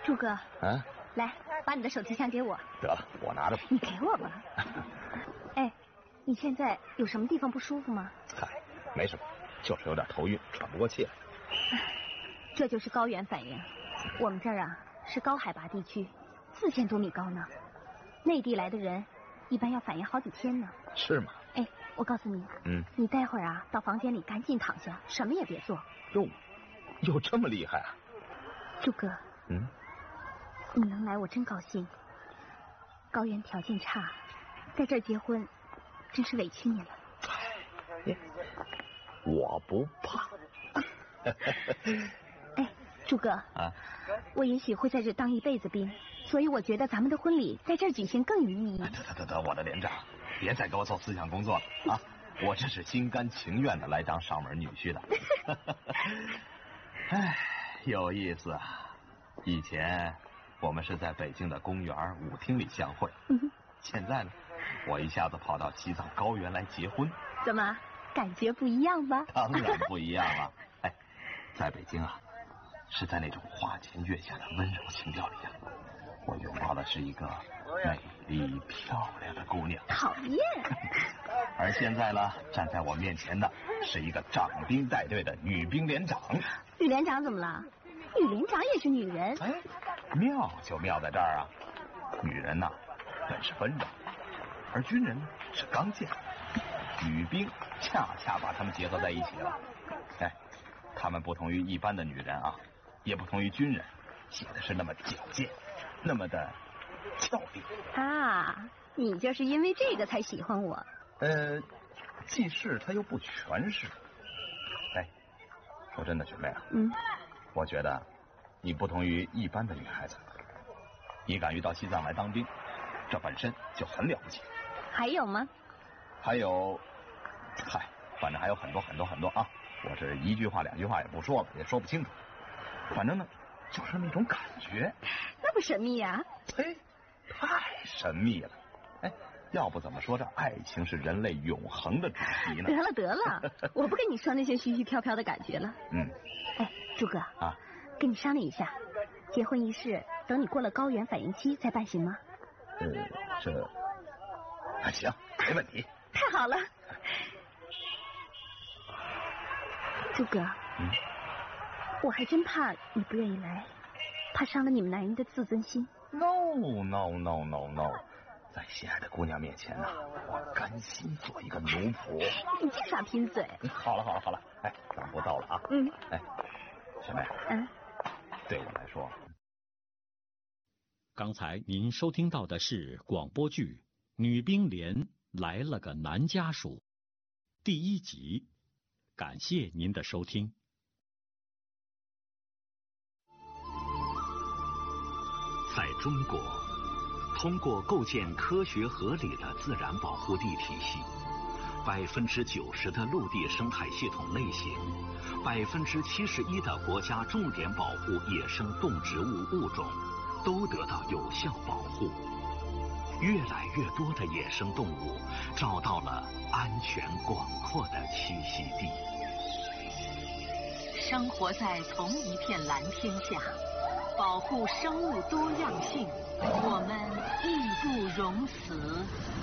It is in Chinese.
柱哥， 啊， 来，把你的手提箱给我。 得了，我拿着吧。 你给我吧。哎，你现在有什么地方不舒服吗？ 嗨，没什么，就是有点头晕，喘不过气来。 这就是高原反应。我们这儿啊是高海拔地区，4000多米高呢。内地来的人一般要反应好几天呢。 是吗？ 哎，我告诉你，你待会儿啊到房间里赶紧躺下，什么也别做。 哟，有这么厉害啊？ 柱哥，你能来我真高兴。高原条件差，在这儿结婚，真是委屈你了。 我不怕。 哎，柱哥啊，我也许会在这当一辈子兵，所以我觉得咱们的婚礼在这儿举行更有意义。 得，我的连长，别再给我做思想工作了啊！我这是心甘情愿的来当上门女婿的。哎，有意思啊！以前我们是在北京的公园舞厅里相会，现在呢，我一下子跑到西藏高原来结婚， 怎么感觉不一样吧？ 当然不一样了。哎，在北京啊，是在那种花前月下的温柔情调里啊，我拥抱的是一个美丽漂亮的姑娘。 讨厌。 而现在呢，站在我面前的是一个掌兵带队的女兵连长。 女连长怎么了？女连长也是女人。 哎，妙就妙在这儿啊！女人呐，本是温柔，而军人呢是刚健。女兵恰恰把她们结合在一起了。哎，她们不同于一般的女人啊，也不同于军人，显得是那么矫健，那么的俏丽啊！你就是因为这个才喜欢我？ 既是它又不全是。哎，说真的，学妹啊，我觉得你不同于一般的女孩子，你敢于到西藏来当兵，这本身就很了不起。 还有吗？ 还有，嗨，反正还有很多啊！我是一句话两句话也不说了，也说不清楚。反正呢，就是那种感觉。 那不神秘呀？ 嘿，太神秘了。哎，要不怎么说这爱情是人类永恒的主题呢？ 得了，我不跟你说那些虚虚飘飘的感觉了。哎，柱哥啊，跟你商量一下，结婚仪式等你过了高原反应期再办行吗？ 行，没问题。 太好了，柱哥，我还真怕你不愿意来，怕伤了你们男人的自尊心。 No， 在心爱的姑娘面前呢，我甘心做一个奴仆。 你净耍贫嘴。 好了，哎，晚不到了啊。哎，学妹，对我来说， 刚才您收听到的是广播剧《女兵连来了个男家属》第1集，感谢您的收听。 在中国，通过构建科学合理的自然保护地体系，90%的陆地生态系统类型，71%的国家重点保护野生动植物物种都得到有效保护。越来越多的野生动物找到了安全广阔的栖息地。 生活在同一片蓝天下，保护生物多样性，我们义不容辞。